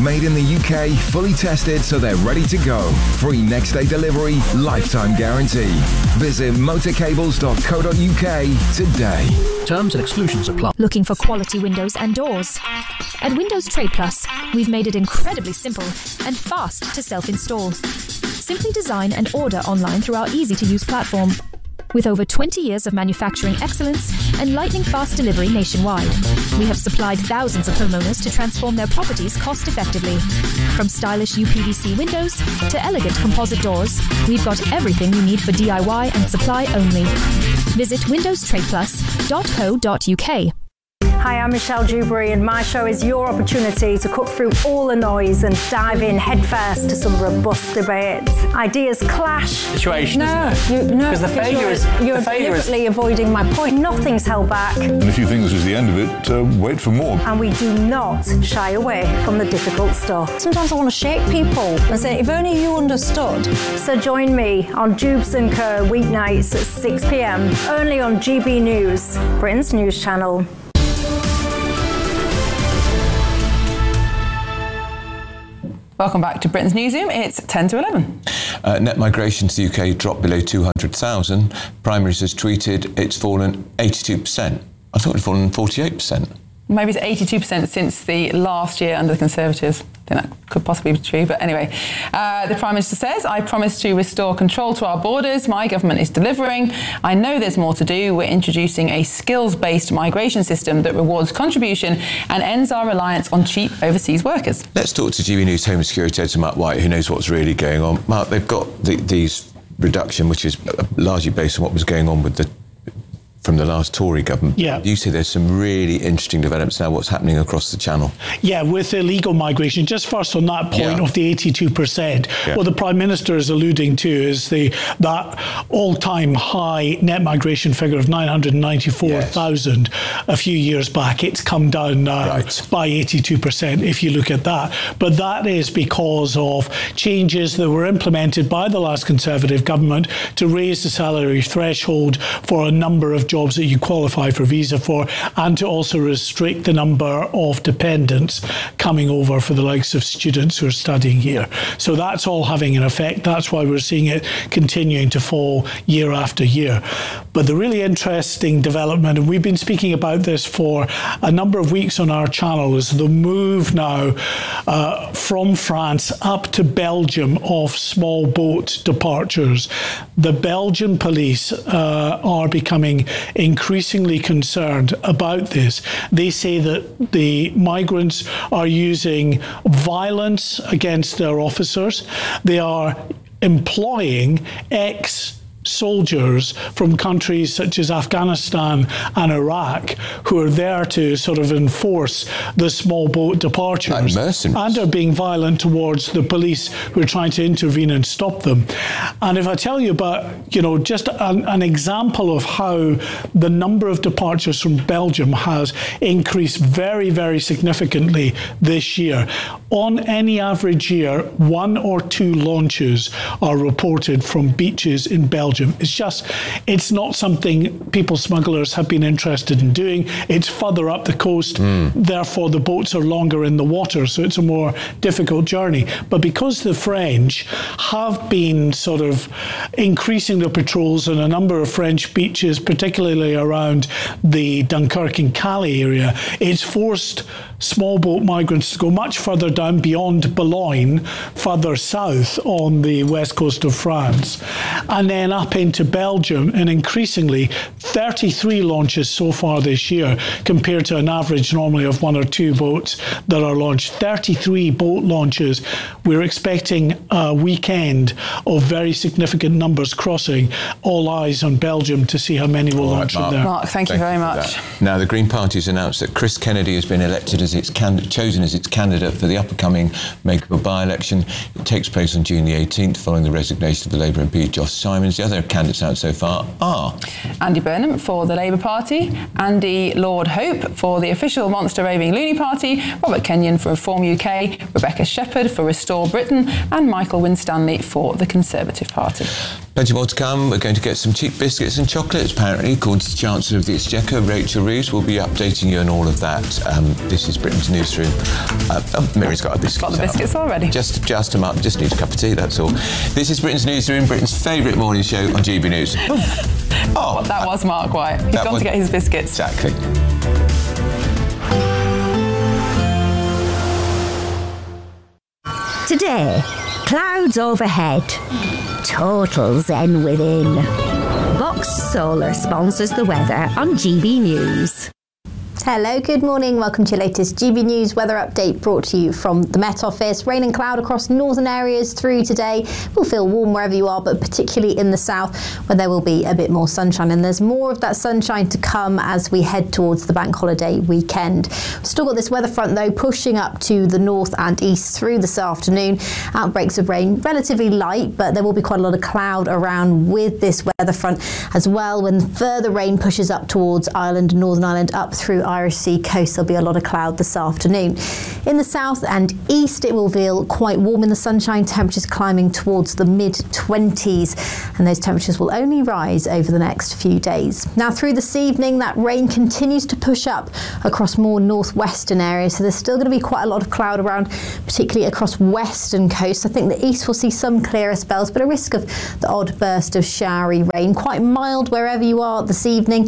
made in the UK, fully tested so they're ready to go. Free next day delivery, lifetime guarantee. Visit motorcables.co.uk today. Terms and exclusions apply. Looking for quality windows and doors? At Windows Trade Plus, we've made it incredibly simple and fast to self-install. Simply design and order online through our easy-to-use platform. With over 20 years of manufacturing excellence and lightning-fast delivery nationwide, we have supplied thousands of homeowners to transform their properties cost-effectively. From stylish UPVC windows to elegant composite doors, we've got everything you need for DIY and supply only. Visit windowstradeplus.co.uk. Hi, I'm Michelle Dewberry, and my show is your opportunity to cut through all the noise and dive in headfirst to some robust debates. Ideas clash. Situation, because the failure is... You're deliberately avoiding my point. Nothing's held back. And if you think this is the end of it, wait for more. And we do not shy away from the difficult stuff. Sometimes I want to shake people and say, if only you understood. So join me on Dubes & Co. weeknights at 6 p.m, only on GB News, Britain's news channel. Welcome back to Britain's Newsroom. It's 10 to 11. Net migration to the UK dropped below 200,000. Primaries has tweeted it's fallen 82%. I thought it had fallen 48%. Maybe it's 82% since the last year under the Conservatives. I think that could possibly be true. But anyway, the Prime Minister says, I promise to restore control to our borders. My government is delivering. I know there's more to do. We're introducing a skills-based migration system that rewards contribution and ends our reliance on cheap overseas workers. Let's talk to GB News Home Security Editor Mark White, who knows what's really going on. Mark, they've got these reduction, which is largely based on what was going on with from the last Tory government. Yeah. You see there's some really interesting developments now, what's happening across the Channel. Yeah, with illegal migration, just first on that point of the 82%, what the Prime Minister is alluding to is that all-time high net migration figure of 994,000 a few years back. It's come down now by 82% if you look at that. But that is because of changes that were implemented by the last Conservative government to raise the salary threshold for a number of jobs that you qualify for visa for, and to also restrict the number of dependents coming over for the likes of students who are studying here. So that's all having an effect. That's why we're seeing it continuing to fall year after year. But the really interesting development, and we've been speaking about this for a number of weeks on our channel, is the move now from France up to Belgium of small boat departures. The Belgian police are becoming increasingly concerned about this. They say that the migrants are using violence against their officers. They are employing ex-soldiers from countries such as Afghanistan and Iraq who are there to sort of enforce the small boat departures and are being violent towards the police who are trying to intervene and stop them. And if I tell you about, just an example of how the number of departures from Belgium has increased very, very significantly this year. On any average year, 1 or 2 launches are reported from beaches in Belgium. It's not something people smugglers have been interested in doing. It's further up the coast, therefore the boats are longer in the water, so it's a more difficult journey. But because the French have been sort of increasing their patrols on a number of French beaches, particularly around the Dunkirk and Calais area, it's forced small boat migrants to go much further down beyond Boulogne, further south on the west coast of France, and then up into Belgium, and increasingly 33 launches so far this year compared to an average normally of 1 or 2 boats that are launched. 33 boat launches. We're expecting a weekend of very significant numbers crossing. All eyes on Belgium to see how many will launch from there. Mark, thank you very much. Now, the Green Party has announced that Chris Kennedy has been elected as chosen as its candidate for the upcoming Makerville by-election. It takes place on June the 18th, following the resignation of the Labour MP Josh Simons. The other candidates out so far are Andy Burnham for the Labour Party, Andy Lord Hope for the official Monster Raving Loony Party, Robert Kenyon for Reform UK, Rebecca Shepherd for Restore Britain, and Michael Winstanley for the Conservative Party. Plenty more to come. We're going to get some cheap biscuits and chocolates, apparently, according to the Chancellor of the Exchequer, Rachel Reeves. We'll be updating you on all of that. This is Britain's Newsroom. Mary's got a biscuit. Got the biscuits already. Just them up. Just need a cup of tea, that's all. This is Britain's Newsroom, Britain's favourite morning show on GB News. Oh, that was Mark White. He's gone to get his biscuits. Exactly. Today, clouds overhead, total zen within. Box Solar sponsors the weather on GB News. Hello, good morning. Welcome to your latest GB News weather update brought to you from the Met Office. Rain and cloud across northern areas through today. Will feel warm wherever you are, but particularly in the south where there will be a bit more sunshine. And there's more of that sunshine to come as we head towards the bank holiday weekend. We've still got this weather front though pushing up to the north and east through this afternoon. Outbreaks of rain relatively light, but there will be quite a lot of cloud around with this weather front as well. When further rain pushes up towards Ireland, Northern Ireland, up through Irish Sea coast, there'll be a lot of cloud this afternoon. In the south and east, it will feel quite warm in the sunshine, temperatures climbing towards the mid-20s, and those temperatures will only rise over the next few days. Now through this evening, that rain continues to push up across more northwestern areas, so there's still going to be quite a lot of cloud around, particularly across western coast. I think the east will see some clearer spells, but a risk of the odd burst of showery rain. Quite mild wherever you are this evening,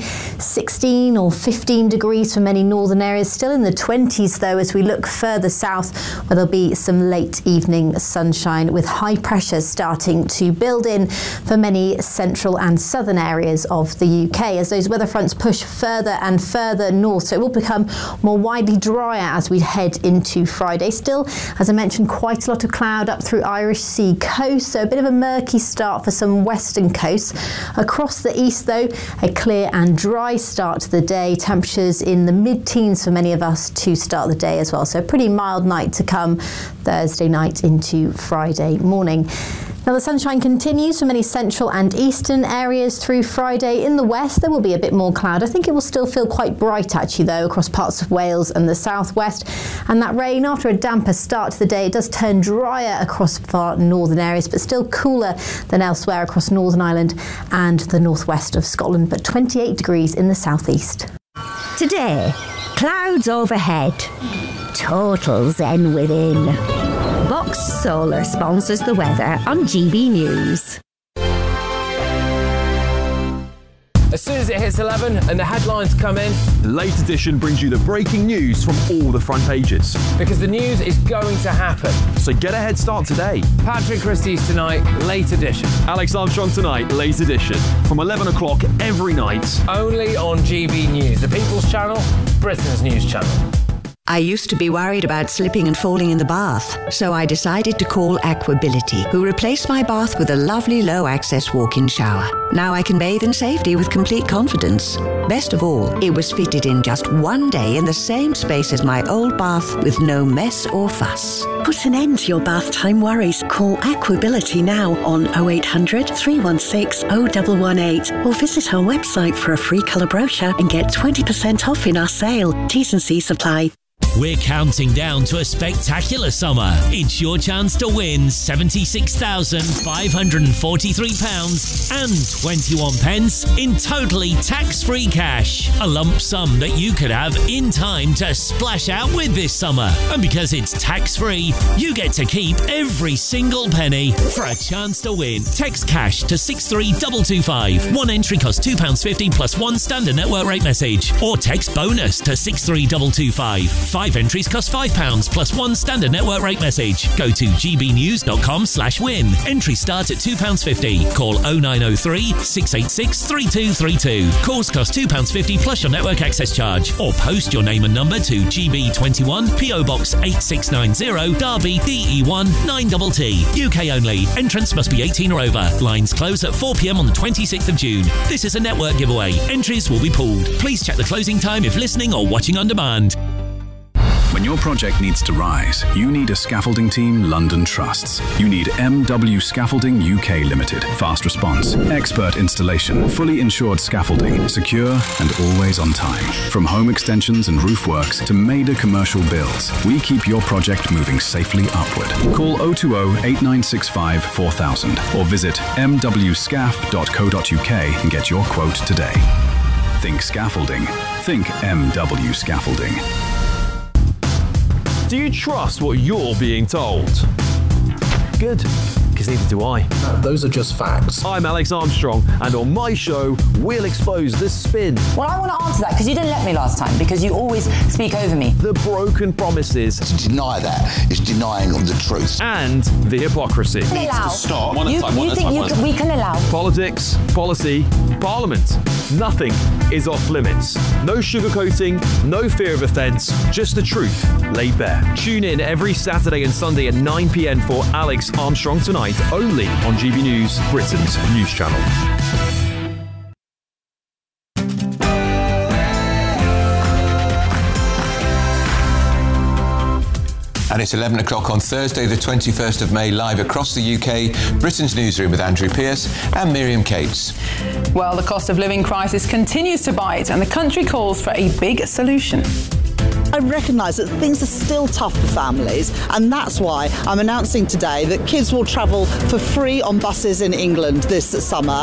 16 or 15 degrees for many northern areas, still in the 20s though as we look further south where there'll be some late evening sunshine with high pressures starting to build in for many central and southern areas of the UK as those weather fronts push further and further north, so it will become more widely drier as we head into Friday. Still, as I mentioned, quite a lot of cloud up through Irish Sea coast, so a bit of a murky start for some western coasts. Across the east though, a clear and dry start to the day, temperatures in the mid-teens for many of us to start the day as well. So a pretty mild night to come Thursday night into Friday morning. Now the sunshine continues for many central and eastern areas through Friday. In the west there will be a bit more cloud. I think it will still feel quite bright actually though across parts of Wales and the southwest, and that rain after a damper start to the day, it does turn drier across far northern areas but still cooler than elsewhere across Northern Ireland and the northwest of Scotland, but 28 degrees in the southeast. Today, clouds overhead, total zen within. Box Solar sponsors the weather on GB News. As soon as it hits 11 and the headlines come in, the Late Edition brings you the breaking news from all the front pages. Because the news is going to happen. So get a head start today. Patrick Christie's tonight, Late Edition. Alex Armstrong tonight, Late Edition. From 11 o'clock every night. Only on GB News, the People's Channel, Britain's news channel. I used to be worried about slipping and falling in the bath, so I decided to call Aquability, who replaced my bath with a lovely low-access walk-in shower. Now I can bathe in safety with complete confidence. Best of all, it was fitted in just one day in the same space as my old bath with no mess or fuss. Put an end to your bath time worries. Call Aquability now on 0800 316 0118 or visit our website for a free colour brochure and get 20% off in our sale. T's and C's apply. We're counting down to a spectacular summer. It's your chance to win £76,543 and 21 pence in totally tax-free cash. A lump sum that you could have in time to splash out with this summer. And because it's tax-free, you get to keep every single penny. For a chance to win, text cash to 63225. One entry costs £2.50 plus one standard network rate message. Or text bonus to 63225. 5 entries cost £5 plus one standard network rate message. Go to gbnews.com/win. Entries start at £2.50. Call 0903 686 3232. Calls cost £2.50 plus your network access charge. Or post your name and number to GB21 PO Box 8690 Derby DE1 9TT. UK only. Entrance must be 18 or over. Lines close at 4 p.m. on the 26th of June. This is a network giveaway. Entries will be pooled. Please check the closing time if listening or watching on demand. When your project needs to rise, you need a scaffolding team London trusts. You need MW Scaffolding UK Limited. Fast response, expert installation, fully insured scaffolding, secure and always on time. From home extensions and roof works to major commercial builds, we keep your project moving safely upward. Call 020 8965 4000 or visit mwscaf.co.uk and get your quote today. Think scaffolding. Think MW Scaffolding. Do you trust what you're being told? Good, because neither do I. Those are just facts. I'm Alex Armstrong, and on my show, we'll expose the spin. Well, I want to answer that because you didn't let me last time, because you always speak over me. The broken promises. To deny that is denying the truth. And the hypocrisy. Stop. You think we can allow? Politics, policy, parliament. Nothing is off limits. No sugarcoating, no fear of offence, just the truth laid bare. Tune in every Saturday and Sunday at 9 p.m. for Alex Armstrong Tonight, only on GB News, Britain's news channel. And it's 11 o'clock on Thursday, the 21st of May, live across the UK, Britain's newsroom with Andrew Pearce and Miriam Cates. Well, the cost of living crisis continues to bite, and the country calls for a big solution. I recognise that things are still tough for families, and that's why I'm announcing today that kids will travel for free on buses in England this summer.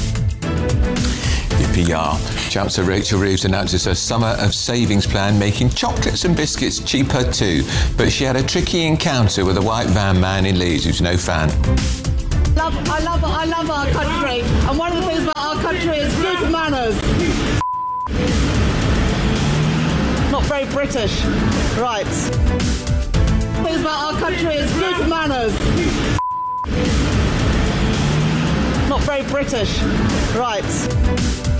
The PR. Chancellor Rachel Reeves announces her summer of savings plan, making chocolates and biscuits cheaper too. But she had a tricky encounter with a white van man in Leeds who's no fan. I love our country, and one of the things about our country is good manners. Not very British. Right. Things about our country is good manners. Not very British. Right.